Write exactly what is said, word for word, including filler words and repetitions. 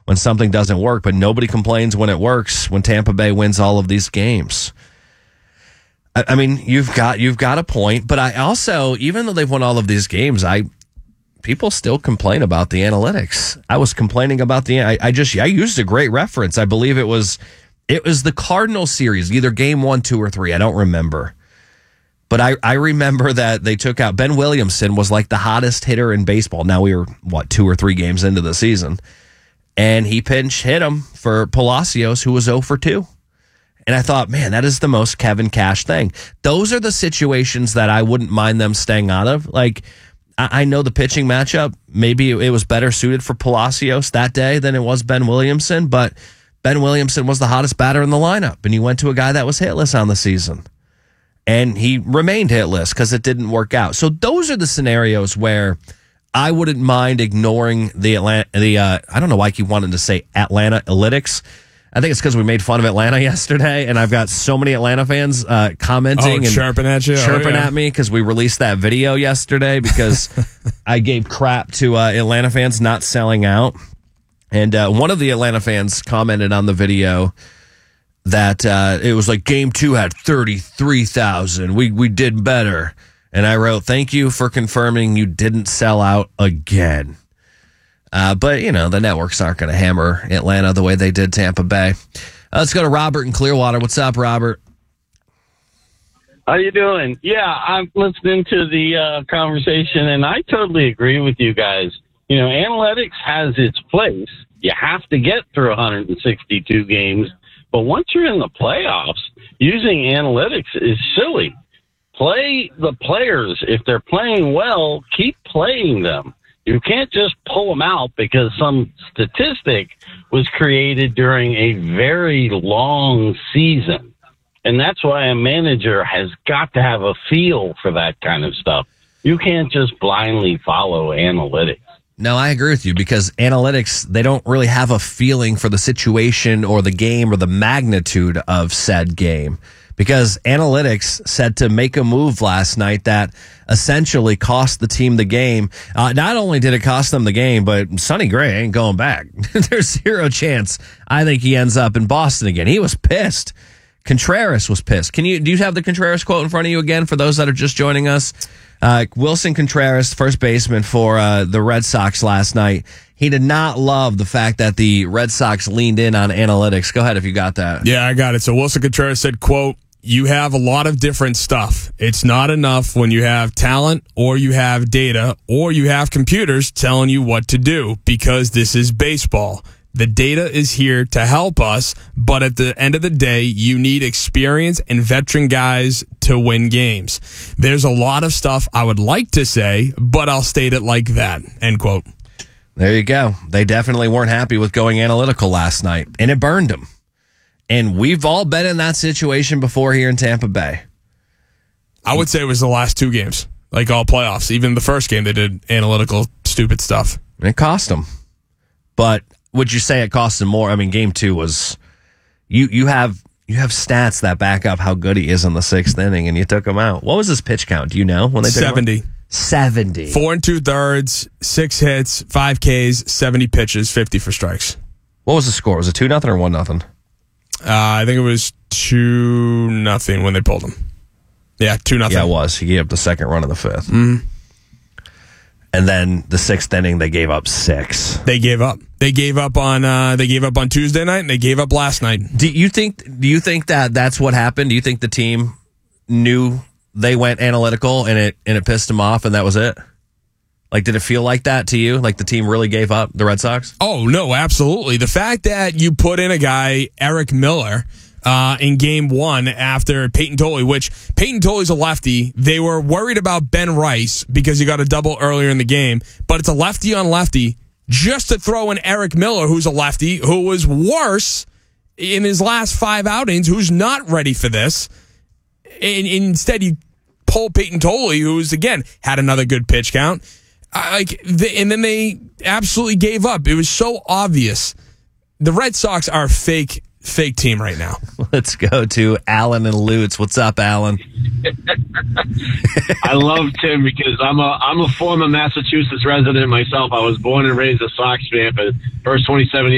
when something doesn't work, but nobody complains when it works, when Tampa Bay wins all of these games. I, I mean, you've got you've got a point, but I also, even though they've won all of these games, I people still complain about the analytics. I was complaining about the I, I just I used a great reference. I believe it was it was the Cardinal series, either game one, two, or three. I don't remember. But I, I remember that they took out Ben Williamson was like the hottest hitter in baseball. Now we were, what, two or three games into the season. And he pinch hit him for Palacios, who was oh for two. And I thought, man, that is the most Kevin Cash thing. Those are the situations that I wouldn't mind them staying out of. Like, I, I know the pitching matchup, maybe it was better suited for Palacios that day than it was Ben Williamson. But Ben Williamson was the hottest batter in the lineup. And he went to a guy that was hitless on the season. And he remained hitless because it didn't work out. So those are the scenarios where I wouldn't mind ignoring the Atlanta. The uh, I don't know why I keep wanting to say Atlanta Analytics. I think it's because we made fun of Atlanta yesterday, and I've got so many Atlanta fans uh, commenting oh, and chirping at you, chirping oh, yeah. at me because we released that video yesterday because I gave crap to uh, Atlanta fans not selling out. And uh, one of the Atlanta fans commented on the video that uh, it was like game two had thirty-three thousand. We we did better. And I wrote, thank you for confirming you didn't sell out again. Uh, but, you know, the networks aren't going to hammer Atlanta the way they did Tampa Bay. Uh, let's go to Robert in Clearwater. What's up, Robert? How you doing? Yeah, I'm listening to the uh, conversation, and I totally agree with you guys. You know, analytics has its place. You have to get through one hundred sixty-two games. But once you're in the playoffs, using analytics is silly. Play the players. If they're playing well, keep playing them. You can't just pull them out because some statistic was created during a very long season. And that's why a manager has got to have a feel for that kind of stuff. You can't just blindly follow analytics. No, I agree with you because analytics, they don't really have a feeling for the situation or the game or the magnitude of said game. Because analytics said to make a move last night that essentially cost the team the game. Uh, not only did it cost them the game, but Sonny Gray ain't going back. There's zero chance I think he ends up in Boston again. He was pissed. Contreras was pissed. Can you do you have the Contreras quote in front of you again for those that are just joining us? Uh, Wilson Contreras, first baseman for uh, the Red Sox last night. He did not love the fact that the Red Sox leaned in on analytics. Go ahead if you got that. Yeah, I got it. So Wilson Contreras said, quote, you have a lot of different stuff. It's not enough when you have talent or you have data or you have computers telling you what to do because this is baseball. The data is here to help us, but at the end of the day, you need experience and veteran guys to win games. There's a lot of stuff I would like to say, but I'll state it like that, end quote. There you go. They definitely weren't happy with going analytical last night, and it burned them. And we've all been in that situation before here in Tampa Bay. I would say it was the last two games, like all playoffs. Even the first game, they did analytical, stupid stuff. And it cost them. But would you say it cost them more? I mean, game two was you. You have you have stats that back up how good he is in the sixth inning, and you took him out. What was his pitch count? Do you know when they took seventy? Him out? Seventy. Four and two thirds, six hits, five Ks, seventy pitches, fifty for strikes. What was the score? Was it two nothing or one nothing? Uh, I think it was two nothing when they pulled him. Yeah, two nothing. Yeah, it was. He gave up the second run of the fifth. Mm-hmm. And then the sixth inning, they gave up six. They gave up. They gave up on. Uh, they gave up on Tuesday night, and they gave up last night. Do you think? Do you think that that's what happened? Do you think the team knew they went analytical and it and it pissed them off, and that was it? Like, did it feel like that to you? Like the team really gave up, the Red Sox? Oh no, absolutely. The fact that you put in a guy, Eric Miller, Uh, in game one after Peyton Tolley, which Peyton Tolley's a lefty. They were worried about Ben Rice because he got a double earlier in the game, but it's a lefty on lefty just to throw in Eric Miller, who's a lefty, who was worse in his last five outings, who's not ready for this. And, and instead, you pull Peyton Tolley, who's, again, had another good pitch count. Uh, like, the, and then they absolutely gave up. It was so obvious. The Red Sox are fake Fake team right now. Let's go to Alan and Lutz. What's up, Alan? I love Tim because I'm a I'm a former Massachusetts resident myself. I was born and raised a Sox fan for the first twenty-seven years.